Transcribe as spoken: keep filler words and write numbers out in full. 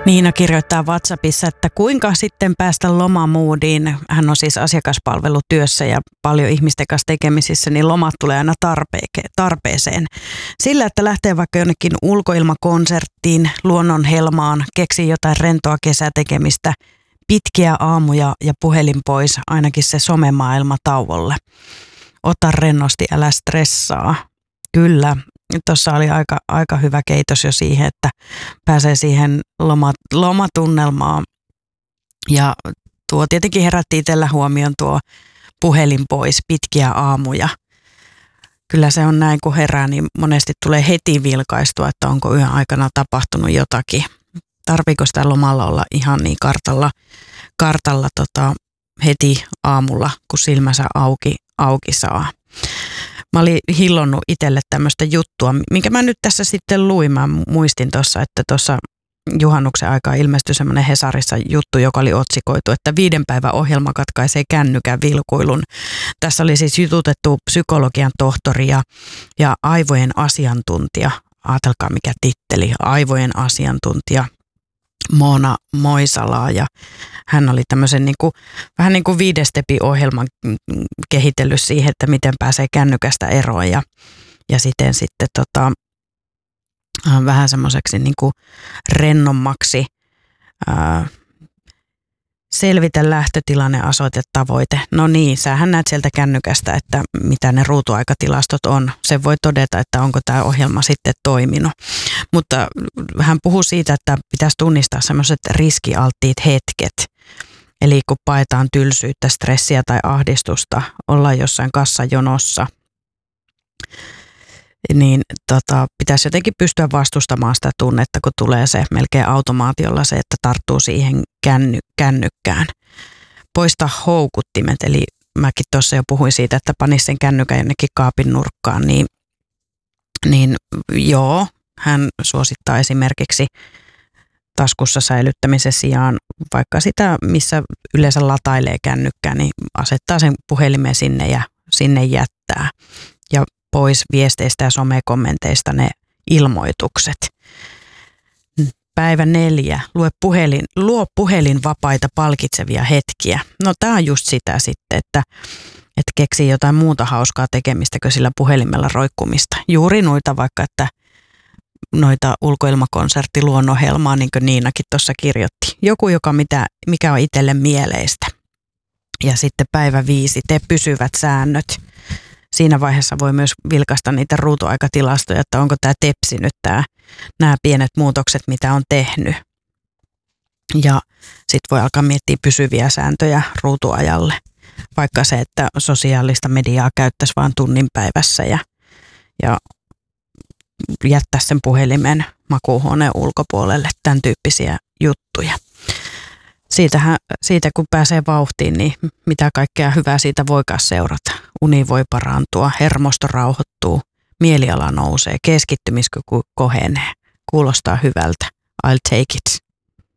Niina kirjoittaa WhatsAppissa, että kuinka sitten päästä lomamoodiin. Hän on siis asiakaspalvelutyössä ja paljon ihmisten kanssa tekemisissä, niin lomat tulee aina tarpe- tarpeeseen. Sillä, että lähtee vaikka jonnekin ulkoilmakonserttiin, luonnonhelmaan, keksii jotain rentoa kesätekemistä, pitkiä aamuja ja puhelin pois, ainakin se somemaailma tauolle. Ota rennosti, älä stressaa. Kyllä. Tuossa oli aika, aika hyvä keitos jo siihen, että pääsee siihen loma, lomatunnelmaan. Ja tuo tietenkin herätti itsellä huomioon tuo puhelin pois, pitkiä aamuja. Kyllä se on näin, kun herää, niin monesti tulee heti vilkaistua, että onko yön aikana tapahtunut jotakin. Tarviiko sitä lomalla olla ihan niin kartalla, kartalla tota, heti aamulla, kun silmänsä auki, auki saa. Mä olin hillonnut itselle tämmöistä juttua, minkä mä nyt tässä sitten luin. Mä muistin tuossa, että tuossa juhannuksen aikaa ilmestyi semmoinen Hesarissa juttu, joka oli otsikoitu, että viiden päivän ohjelma katkaisee kännykän vilkuilun. Tässä oli siis jututettu psykologian tohtori ja, ja aivojen asiantuntija. Ajatelkaa mikä titteli, aivojen asiantuntija Moona Moisalaa, ja hän oli tämmöisen niin kuin, vähän niin kuin viidestepi-ohjelman kehitellyt siihen, että miten pääsee kännykästä eroon ja, ja siten sitten tota, vähän semmoiseksi niin kuin rennommaksi ää, selvitä lähtötilanne, osoite, tavoite. No niin, sähän näet sieltä kännykästä, että mitä ne ruutuaikatilastot on. Sen voi todeta, että onko tämä ohjelma sitten toiminut. Mutta hän puhuu siitä, että pitäisi tunnistaa semmoiset riskialttiit hetket. Eli kun paetaan tylsyyttä, stressiä tai ahdistusta, ollaan jossain kassajonossa, niin tota, pitäisi jotenkin pystyä vastustamaan sitä tunnetta, kun tulee se melkein automaatiolla se, että tarttuu siihen känny, kännykkään. Poista houkuttimet, eli mäkin tuossa jo puhuin siitä, että panis sen kännykän jonnekin kaapin nurkkaan, niin, niin joo, hän suosittaa esimerkiksi taskussa säilyttämisen sijaan vaikka sitä, missä yleensä latailee kännykkää, niin asettaa sen puhelimen sinne ja sinne jättää. Ja pois viesteistä ja somekommenteista ne ilmoitukset. Päivä neljä. Lue puhelin, luo puhelinvapaita palkitsevia hetkiä. No tää on just sitä sitten, että, että keksii jotain muuta hauskaa tekemistä kuin sillä puhelimella roikkumista. Juuri noita vaikka, että noita ulkoilmakonsertti luonnonhelmaa, niin kuin Niinakin tuossa kirjoitti. Joku, joka mitä, mikä on itselle mieleistä. Ja sitten päivä viisi. Tee pysyvät säännöt. Siinä vaiheessa voi myös vilkaista niitä ruutuaikatilastoja, että onko tämä tepsinyt tämä, nämä pienet muutokset, mitä on tehnyt. Ja sitten voi alkaa miettiä pysyviä sääntöjä ruutuajalle. Vaikka se, että sosiaalista mediaa käyttäisi vain tunnin päivässä ja, ja jättää sen puhelimen makuuhuoneen ulkopuolelle, tämän tyyppisiä juttuja. Siitähän, siitä kun pääsee vauhtiin, niin mitä kaikkea hyvää siitä voikaan seurata. Uni voi parantua, hermosto rauhoittuu, mieliala nousee, keskittymiskyky kohenee. Kuulostaa hyvältä. I'll take it.